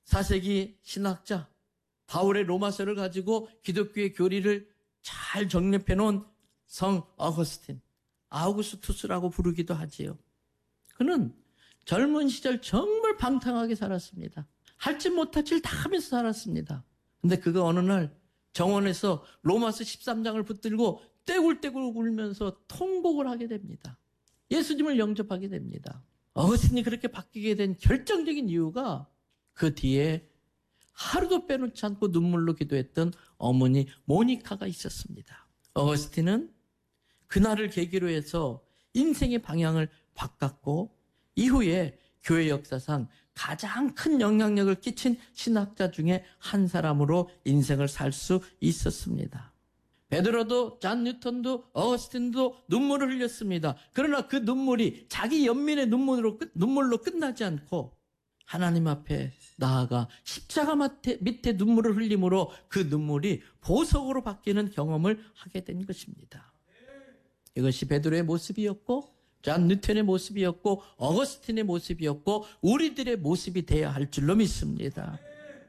4세기 신학자 바울의 로마서를 가지고 기독교의 교리를 잘 정립해 놓은 성 어거스틴, 아우구스투스라고 부르기도 하지요. 그는 젊은 시절 정말 방탕하게 살았습니다. 할 짓 못할 짓 다 하면서 살았습니다. 근데 그가 어느 날 정원에서 로마서 13장을 붙들고 떼굴떼굴 울면서 통곡을 하게 됩니다. 예수님을 영접하게 됩니다. 어거스틴이 그렇게 바뀌게 된 결정적인 이유가 그 뒤에 하루도 빼놓지 않고 눈물로 기도했던 어머니 모니카가 있었습니다. 어거스틴은 그날을 계기로 해서 인생의 방향을 바꿨고 이후에 교회 역사상 가장 큰 영향력을 끼친 신학자 중에 한 사람으로 인생을 살 수 있었습니다. 베드로도 잔 뉴턴도 어거스틴도 눈물을 흘렸습니다. 그러나 그 눈물이 자기 연민의 눈물로 끝나지 않고 하나님 앞에 나아가 십자가 밑에 눈물을 흘림으로 그 눈물이 보석으로 바뀌는 경험을 하게 된 것입니다. 이것이 베드로의 모습이었고 잔 뉴턴의 모습이었고 어거스틴의 모습이었고 우리들의 모습이 되어야 할 줄로 믿습니다.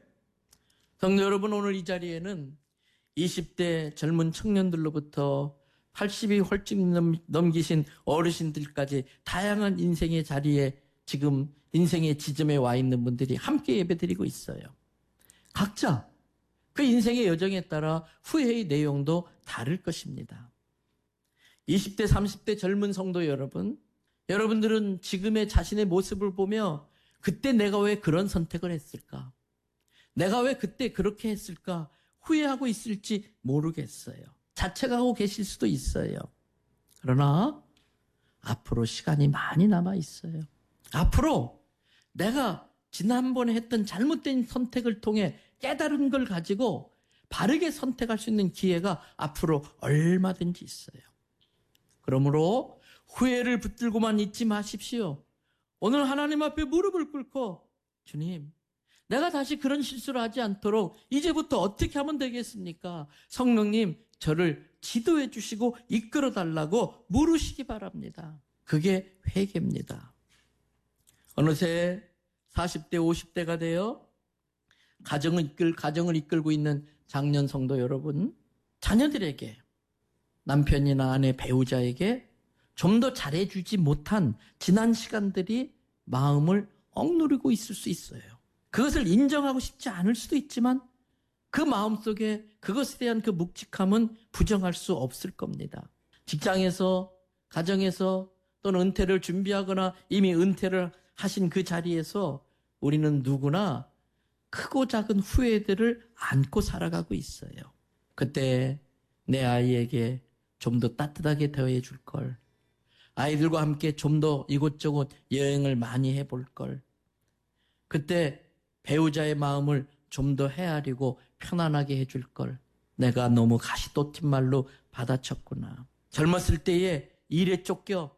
성도 여러분, 오늘 이 자리에는 20대 젊은 청년들로부터 80이 훌쩍 넘기신 어르신들까지 다양한 인생의 자리에 지금 인생의 지점에 와 있는 분들이 함께 예배드리고 있어요. 각자 그 인생의 여정에 따라 후회의 내용도 다를 것입니다. 20대, 30대 젊은 성도 여러분, 여러분들은 지금의 자신의 모습을 보며 그때 내가 왜 그런 선택을 했을까? 내가 왜 그때 그렇게 했을까? 후회하고 있을지 모르겠어요. 자책하고 계실 수도 있어요. 그러나 앞으로 시간이 많이 남아 있어요. 앞으로 내가 지난번에 했던 잘못된 선택을 통해 깨달은 걸 가지고 바르게 선택할 수 있는 기회가 앞으로 얼마든지 있어요. 그러므로 후회를 붙들고만 있지 마십시오. 오늘 하나님 앞에 무릎을 꿇고 주님, 내가 다시 그런 실수를 하지 않도록 이제부터 어떻게 하면 되겠습니까? 성령님, 저를 지도해 주시고 이끌어 달라고 물으시기 바랍니다. 그게 회개입니다. 어느새 40대, 50대가 되어 가정을 이끌고 있는 장년 성도 여러분, 자녀들에게, 남편이나 아내, 배우자에게 좀 더 잘해주지 못한 지난 시간들이 마음을 억누르고 있을 수 있어요. 그것을 인정하고 싶지 않을 수도 있지만 그 마음속에 그것에 대한 그 묵직함은 부정할 수 없을 겁니다. 직장에서, 가정에서 또는 은퇴를 준비하거나 이미 은퇴를 하신 그 자리에서 우리는 누구나 크고 작은 후회들을 안고 살아가고 있어요. 그때 내 아이에게 좀 더 따뜻하게 대해 줄 걸, 아이들과 함께 좀 더 이곳저곳 여행을 많이 해볼 걸, 그때 배우자의 마음을 좀 더 헤아리고 편안하게 해줄 걸, 내가 너무 가시돋친 말로 받아쳤구나. 젊었을 때에 일에 쫓겨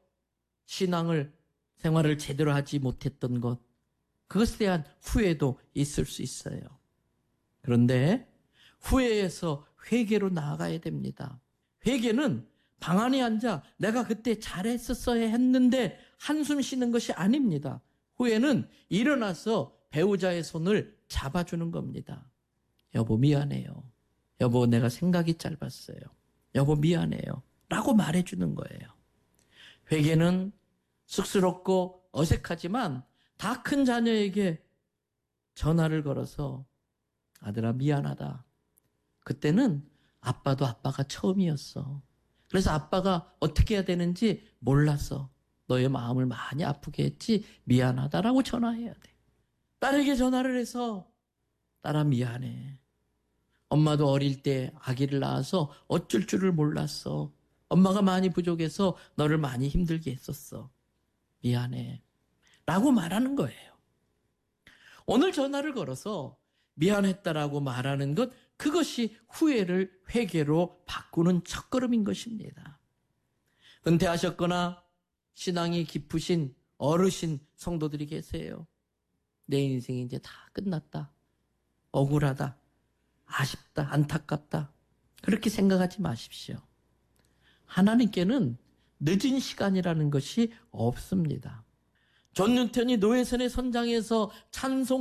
생활을 제대로 하지 못했던 것, 그것에 대한 후회도 있을 수 있어요. 그런데 후회에서 회개로 나아가야 됩니다. 회개는 방 안에 앉아 내가 그때 잘했었어야 했는데 한숨 쉬는 것이 아닙니다. 후회는 일어나서 배우자의 손을 잡아주는 겁니다. 여보 미안해요. 여보 내가 생각이 짧았어요. 여보 미안해요. 라고 말해주는 거예요. 회개는 쑥스럽고 어색하지만 다 큰 자녀에게 전화를 걸어서 아들아 미안하다. 그때는 아빠도 아빠가 처음이었어. 그래서 아빠가 어떻게 해야 되는지 몰라서 너의 마음을 많이 아프게 했지 미안하다라고 전화해야 돼. 딸에게 전화를 해서 딸아 미안해. 엄마도 어릴 때 아기를 낳아서 어쩔 줄을 몰랐어. 엄마가 많이 부족해서 너를 많이 힘들게 했었어. 미안해. 라고 말하는 거예요. 오늘 전화를 걸어서 미안했다라고 말하는 것, 그것이 후회를 회개로 바꾸는 첫걸음인 것입니다. 은퇴하셨거나 신앙이 깊으신 어르신 성도들이 계세요. 내 인생이 이제 다 끝났다. 억울하다. 아쉽다. 안타깝다. 그렇게 생각하지 마십시오. 하나님께는 늦은 시간이라는 것이 없습니다. 존 뉴턴이 노회선의 선장에서 찬송